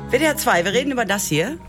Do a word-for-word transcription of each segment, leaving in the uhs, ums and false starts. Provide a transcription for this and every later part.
W D R zwei, wir reden über das hier.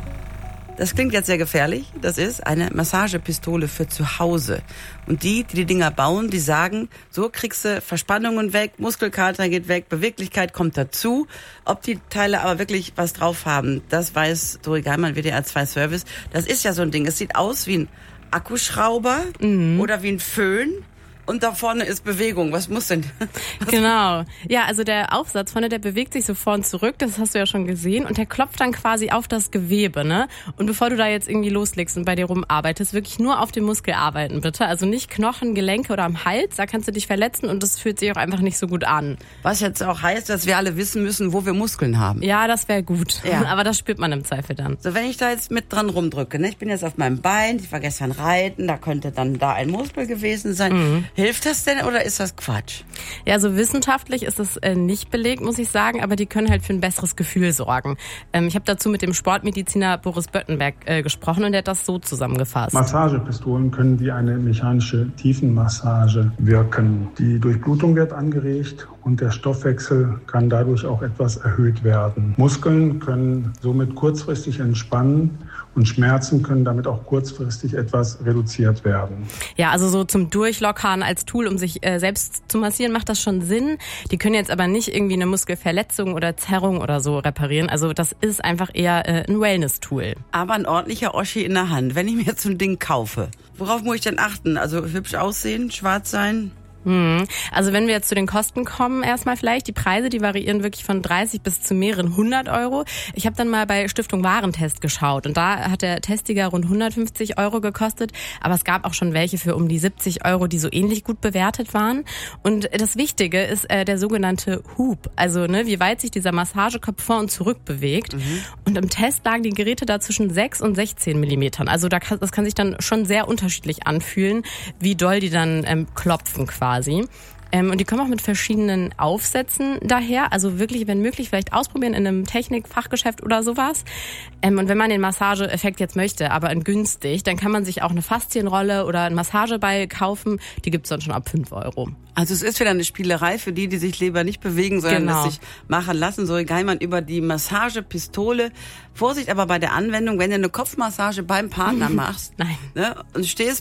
Das klingt jetzt sehr gefährlich. Das ist eine Massagepistole für zu Hause. Und die, die die Dinger bauen, die sagen, so kriegst du Verspannungen weg, Muskelkater geht weg, Beweglichkeit kommt dazu. Ob die Teile aber wirklich was drauf haben, das weiß Dori Geimann, W D R zwei Service. Das ist ja so ein Ding. Es sieht aus wie ein Akkuschrauber mhm. oder wie ein Föhn. Und da vorne ist Bewegung. Was muss denn? Was genau. Ja, also der Aufsatz vorne, der bewegt sich so vor und zurück. Das hast du ja schon gesehen. Und der klopft dann quasi auf das Gewebe, ne? Und bevor du da jetzt irgendwie loslegst und bei dir rumarbeitest, wirklich nur auf dem Muskel arbeiten, bitte. Also nicht Knochen, Gelenke oder am Hals. Da kannst du dich verletzen und das fühlt sich auch einfach nicht so gut an. Was jetzt auch heißt, dass wir alle wissen müssen, wo wir Muskeln haben. Ja, das wäre gut. Ja. Aber das spürt man im Zweifel dann. So, wenn ich da jetzt mit dran rumdrücke, ne? Ich bin jetzt auf meinem Bein, ich war gestern reiten, da könnte dann da ein Muskel gewesen sein. Mhm. Hilft das denn oder ist das Quatsch? Ja, so wissenschaftlich ist es äh, nicht belegt, muss ich sagen, aber die können halt für ein besseres Gefühl sorgen. Ähm, ich habe dazu mit dem Sportmediziner Boris Böttenberg äh, gesprochen und der hat das so zusammengefasst. Massagepistolen können wie eine mechanische Tiefenmassage wirken. Die Durchblutung wird angeregt und der Stoffwechsel kann dadurch auch etwas erhöht werden. Muskeln können somit kurzfristig entspannen und Schmerzen können damit auch kurzfristig etwas reduziert werden. Ja, also so zum Durchlockern als Tool, um sich äh, selbst zu massieren, macht das schon Sinn. Die können jetzt aber nicht irgendwie eine Muskelverletzung oder Zerrung oder so reparieren. Also das ist einfach eher äh, ein Wellness-Tool. Aber ein ordentlicher Oschi in der Hand. Wenn ich mir jetzt so ein Ding kaufe, worauf muss ich denn achten? Also hübsch aussehen, schwarz sein? Hm. Also wenn wir jetzt zu den Kosten kommen, erstmal vielleicht, die Preise, die variieren wirklich von dreißig bis zu mehreren hundert Euro. Ich habe dann mal bei Stiftung Warentest geschaut und da hat der Testiger rund hundertfünfzig Euro gekostet, aber es gab auch schon welche für um die siebzig Euro, die so ähnlich gut bewertet waren. Und das Wichtige ist äh, der sogenannte Hub, also ne, wie weit sich dieser Massagekopf vor und zurück bewegt. Mhm. Und im Test lagen die Geräte da zwischen sechs und sechzehn Millimetern. Also da kann, das kann sich dann schon sehr unterschiedlich anfühlen, wie doll die dann ähm, klopfen quasi. Quasi. Ähm, und die kommen auch mit verschiedenen Aufsätzen daher. Also wirklich, wenn möglich, vielleicht ausprobieren in einem Technik-Fachgeschäft oder sowas. Ähm, und wenn man den Massageeffekt jetzt möchte, aber in günstig, dann kann man sich auch eine Faszienrolle oder einen Massageball kaufen. Die gibt's dann schon ab fünf Euro. Also es ist wieder eine Spielerei für die, die sich lieber nicht bewegen, sondern genau. das sich machen lassen. So Geimann über die Massagepistole. Vorsicht aber bei der Anwendung, wenn du eine Kopfmassage beim Partner machst Nein. Ne, und stehst